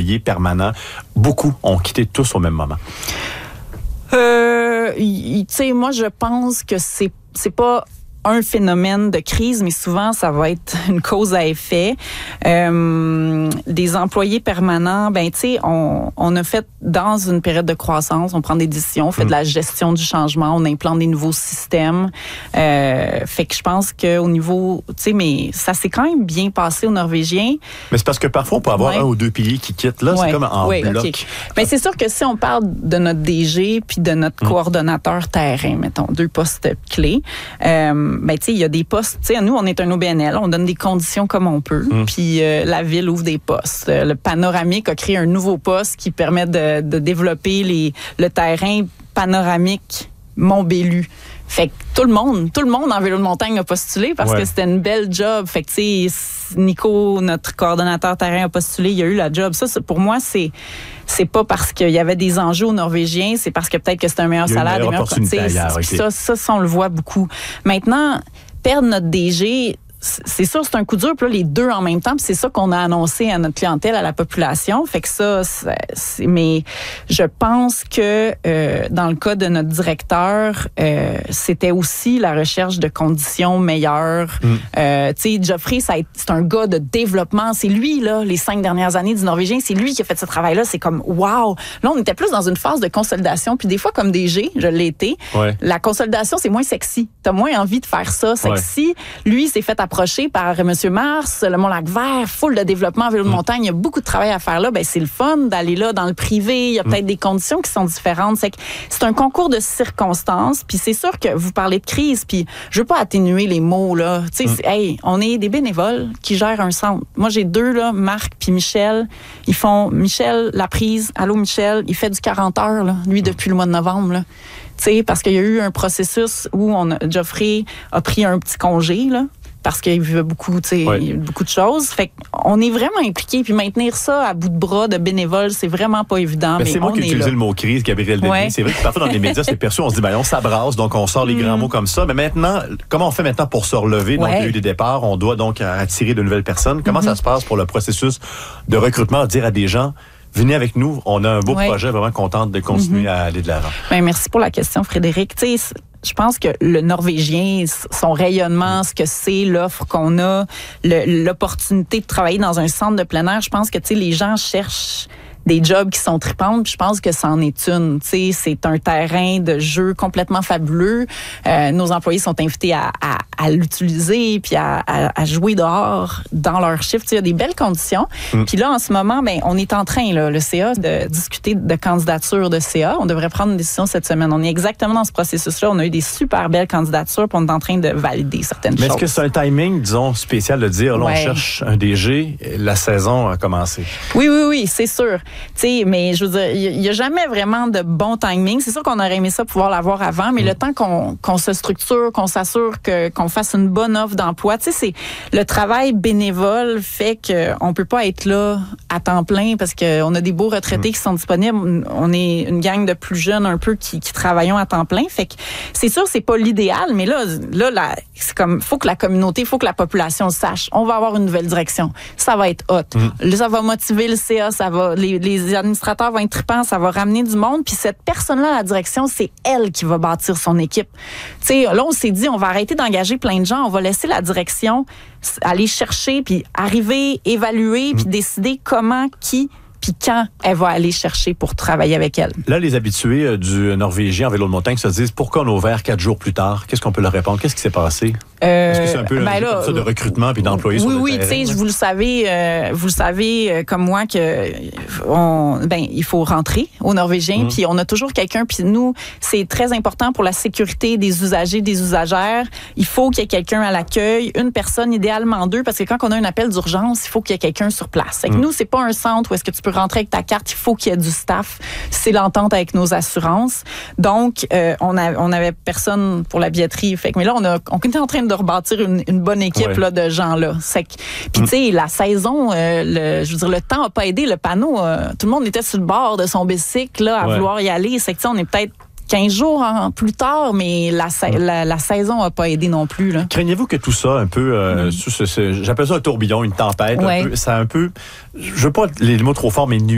employés permanents. Beaucoup ont quitté tous au même moment. Tu sais, moi, je pense que c'est pas un phénomène de crise, mais souvent, ça va être une cause à effet. Des employés permanents, ben, tu sais, on a fait, dans une période de croissance, on prend des décisions, on fait de la gestion du changement, on implante des nouveaux systèmes. Fait que je pense qu'au niveau, tu sais, mais ça s'est quand même bien passé aux Norvégiens. Mais c'est parce que parfois, on peut avoir un ou deux piliers qui quittent. Là, c'est comme en bloc. Okay. Mais c'est sûr que si on parle de notre DG puis de notre coordonnateur terrain, mettons, deux postes clés, ben, tu sais, il y a des postes, tu sais, nous, on est un OBNL, on donne des conditions comme on peut, puis la ville ouvre des postes. Le Panoramique a créé un nouveau poste qui permet de développer le terrain panoramique Mont-Bellu. Fait que tout le monde en vélo de montagne a postulé parce que c'était une belle job. Fait que, tu sais, Nico, notre coordonnateur terrain, a postulé, il a eu la job. Ça, pour moi, c'est pas parce qu'il y avait des enjeux aux Norvégiens, c'est parce que peut-être que c'est un meilleur salaire, des meilleures opportunités. Ça, on le voit beaucoup. Maintenant, perdre notre DG, c'est sûr, c'est un coup dur. Puis là, les deux en même temps, puis c'est ça qu'on a annoncé à notre clientèle, à la population. Fait que ça, mais je pense que dans le cas de notre directeur, c'était aussi la recherche de conditions meilleures. Tu sais, Geoffrey, c'est un gars de développement. C'est lui, là, les 5 dernières années du Norvégien, c'est lui qui a fait ce travail-là. C'est comme, wow! Là, on était plus dans une phase de consolidation. Puis des fois, comme DG, je l'ai été, la consolidation, c'est moins sexy. T'as moins envie de faire ça sexy. Lui, s'est fait approché par M. Mars, le Mont-Lac-Vert, full de développement en vélo de montagne. Il y a beaucoup de travail à faire là. Ben, c'est le fun d'aller là dans le privé. Il y a peut-être des conditions qui sont différentes. C'est un concours de circonstances. Puis c'est sûr que vous parlez de crise. Puis je veux pas atténuer les mots, là. Tu sais, hey, on est des bénévoles qui gèrent un centre. Moi, j'ai deux, là, Marc puis Michel. Ils font, Michel, la prise. Allô, Michel. Il fait du 40 heures, là, lui, depuis le mois de novembre, là. Tu sais, parce qu'il y a eu un processus où Geoffrey a pris un petit congé, là. Parce qu'il vivait beaucoup, tu sais, beaucoup de choses. Fait qu'on est vraiment impliqués. Puis maintenir ça à bout de bras de bénévoles, c'est vraiment pas évident. Mais c'est moi qui ai utilisé le mot crise, Gabrielle Denis. C'est vrai que parfois dans les médias, c'est perçu, on se dit, ben on s'abrasse, donc on sort les grands mots comme ça. Mais maintenant, comment on fait maintenant pour se relever? Donc, il y a eu des départs, on doit donc attirer de nouvelles personnes. Comment ça se passe pour le processus de recrutement, dire à des gens, venez avec nous, on a un beau projet, vraiment contente de continuer à aller de l'avant. Ben, merci pour la question, Frédéric. Tu sais, je pense que le Norvégien, son rayonnement, ce que c'est, l'offre qu'on a, l'opportunité de travailler dans un centre de plein air, je pense que, tu sais, les gens cherchent des jobs qui sont tripantes, puis je pense que c'en est une. Tu sais, c'est un terrain de jeu complètement fabuleux. Nos employés sont invités à l'utiliser, puis à jouer dehors dans leur shift. Tu sais, il y a des belles conditions. Puis là, en ce moment, ben, on est en train, là, le CA, de discuter de candidature de CA. On devrait prendre une décision cette semaine. On est exactement dans ce processus-là. On a eu des super belles candidatures, puis on est en train de valider certaines choses. Mais est-ce que c'est un timing, disons, spécial de dire, là, on cherche un DG, la saison a commencé? Oui, c'est sûr. Tu sais, mais je veux dire, il n'y a jamais vraiment de bon timing. C'est sûr qu'on aurait aimé ça pouvoir l'avoir avant, mais le temps qu'on se structure, qu'on s'assure qu'on fasse une bonne offre d'emploi, tu sais, c'est le travail bénévole fait qu'on peut pas être là à temps plein parce qu'on a des beaux retraités qui sont disponibles. On est une gang de plus jeunes un peu qui travaillons à temps plein. Fait que c'est sûr, c'est pas l'idéal, mais là, c'est comme, faut que la communauté, faut que la population le sache. On va avoir une nouvelle direction. Ça va être hot. Ça va motiver le CA, ça va, les administrateurs vont être tripants, ça va ramener du monde. Puis cette personne-là à la direction, c'est elle qui va bâtir son équipe. Tu sais, là, on s'est dit, on va arrêter d'engager plein de gens, on va laisser la direction aller chercher, puis arriver, évaluer, puis décider comment, qui, puis quand elle va aller chercher pour travailler avec elle. Là, les habitués du Norvégien en vélo de montagne se disent, pourquoi on a ouvert 4 jours plus tard? Qu'est-ce qu'on peut leur répondre? Qu'est-ce qui s'est passé? Est-ce que c'est un peu comme ça de recrutement puis d'employés sur le terrain? Oui, tu sais, vous le savez comme moi que il faut rentrer au Norvégien, puis on a toujours quelqu'un, puis nous, c'est très important pour la sécurité des usagers, des usagères. Il faut qu'il y ait quelqu'un à l'accueil, une personne, idéalement 2, parce que quand on a un appel d'urgence, il faut qu'il y ait quelqu'un sur place. Fait que nous, c'est pas un centre où est-ce que tu peux rentrer avec ta carte, il faut qu'il y ait du staff. C'est l'entente avec nos assurances. Donc, on avait personne pour la billetterie. Fait que, mais là, on était en train de rebâtir une bonne équipe là, de gens-là. Puis, tu sais, la saison, je veux dire, le temps n'a pas aidé. Le panneau, tout le monde était sur le bord de son bicycle là, à vouloir y aller. C'est que, on est peut-être 15 jours plus tard, mais la saison n'a pas aidé non plus. Là. Craignez-vous que tout ça, un peu, j'appelle ça un tourbillon, une tempête, je veux pas les mots trop forts, mais